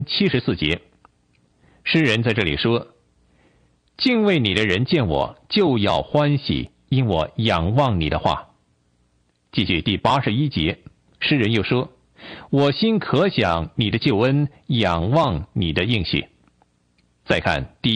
74节，诗人在这里说：敬畏你的人见我就要欢喜，因我仰望你的话。继续第81节，诗人又说：我心可想你的救恩，仰望你的应许。再看第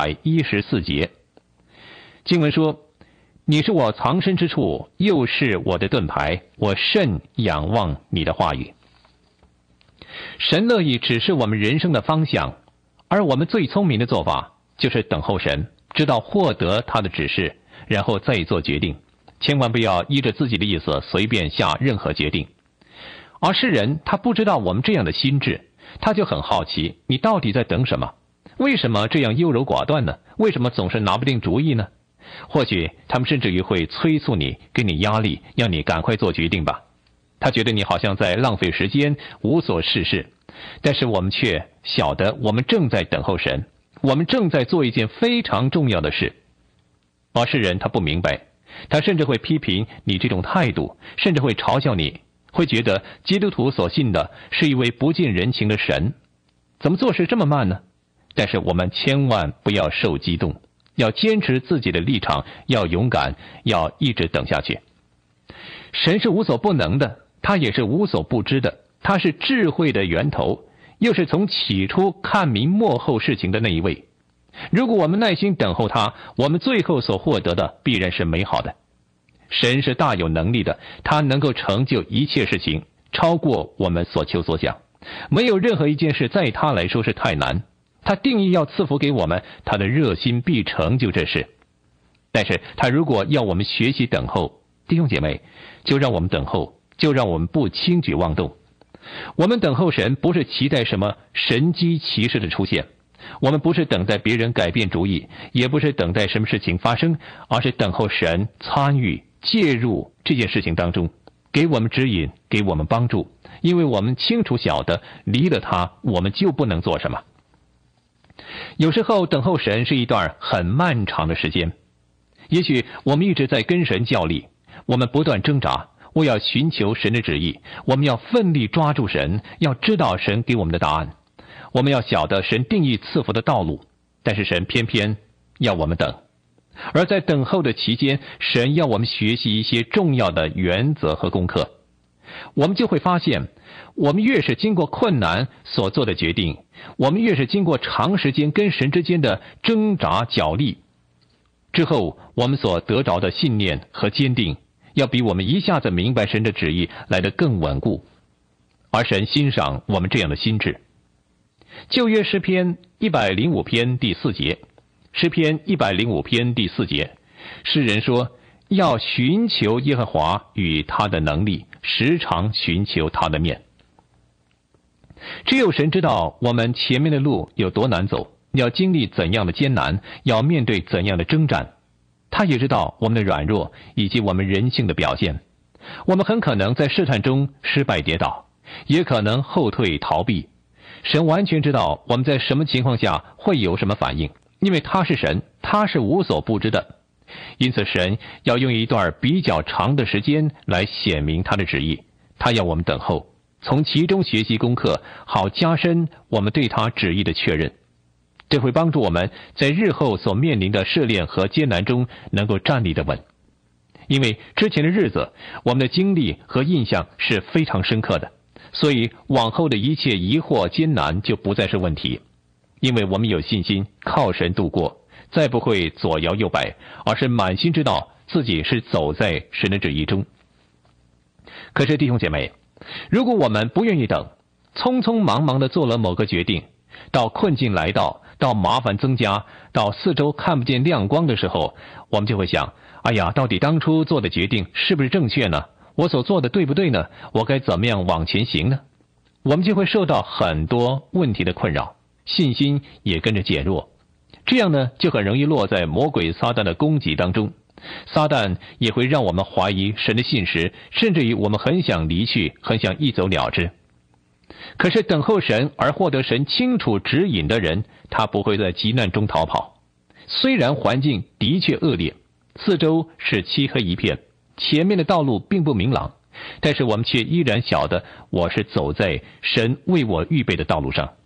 114节，经文说：你是我藏身之处，又是我的盾牌，我甚仰望你的话语。神乐意指示我们人生的方向，而我们最聪明的做法就是等候神，直到获得他的指示，然后再做决定。千万不要依着自己的意思随便下任何决定。而诗人他不知道我们这样的心智，他就很好奇，你到底在等什么？为什么这样优柔寡断呢？为什么总是拿不定主意呢？或许他们甚至于会催促你，给你压力，要你赶快做决定吧。他觉得你好像在浪费时间，无所事事。但是我们却晓得，我们正在等候神，我们正在做一件非常重要的事。而诗人他不明白，他甚至会批评你这种态度，甚至会嘲笑你，会觉得基督徒所信的是一位不近人情的神，怎么做事这么慢呢？但是我们千万不要受激动，要坚持自己的立场，要勇敢，要一直等下去。神是无所不能的，他也是无所不知的，他是智慧的源头，又是从起初看明幕后事情的那一位。如果我们耐心等候他，我们最后所获得的必然是美好的。神是大有能力的，他能够成就一切事情，超过我们所求所想。没有任何一件事在他来说是太难，他定义要赐福给我们，他的热心必成就这事。但是他如果要我们学习等候，弟兄姐妹，就让我们等候，就让我们不轻举妄动。我们等候神，不是期待什么神机骑士的出现，我们不是等待别人改变主意，也不是等待什么事情发生，而是等候神参与介入这件事情当中，给我们指引，给我们帮助，因为我们清楚晓得离了他我们就不能做什么。有时候等候神是一段很漫长的时间，也许我们一直在跟神较力，我们不断挣扎，我要寻求神的旨意，我们要奋力抓住神，要知道神给我们的答案，我们要晓得神定义赐福的道路，但是神偏偏要我们等。而在等候的期间，神要我们学习一些重要的原则和功课。我们就会发现，我们越是经过困难所做的决定，我们越是经过长时间跟神之间的挣扎角力之后，我们所得着的信念和坚定，要比我们一下子明白神的旨意来得更稳固。而神欣赏我们这样的心智。旧约诗篇105篇第4节，诗篇105篇第4节，诗人说：要寻求耶和华与他的能力，时常寻求他的面。只有神知道我们前面的路有多难走，要经历怎样的艰难，要面对怎样的征战。他也知道我们的软弱以及我们人性的表现。我们很可能在试探中失败跌倒，也可能后退逃避。神完全知道我们在什么情况下会有什么反应，因为他是神，他是无所不知的。因此神要用一段比较长的时间来显明他的旨意，他要我们等候，从其中学习功课，好加深我们对他旨意的确认。这会帮助我们在日后所面临的试炼和艰难中能够站立得稳。因为之前的日子我们的经历和印象是非常深刻的，所以往后的一切疑惑艰难就不再是问题，因为我们有信心靠神度过，再不会左摇右摆，而是满心知道自己是走在神的旨意中。可是弟兄姐妹，如果我们不愿意等，匆匆忙忙地做了某个决定，到困境来到，到麻烦增加，到四周看不见亮光的时候，我们就会想，哎呀，到底当初做的决定是不是正确呢？我所做的对不对呢？我该怎么样往前行呢？我们就会受到很多问题的困扰，信心也跟着减弱。这样呢，就很容易落在魔鬼撒旦的攻击当中。撒旦也会让我们怀疑神的信实，甚至于我们很想离去，很想一走了之。可是等候神而获得神清楚指引的人，他不会在急难中逃跑。虽然环境的确恶劣，四周是漆黑一片，前面的道路并不明朗，但是我们却依然晓得我是走在神为我预备的道路上。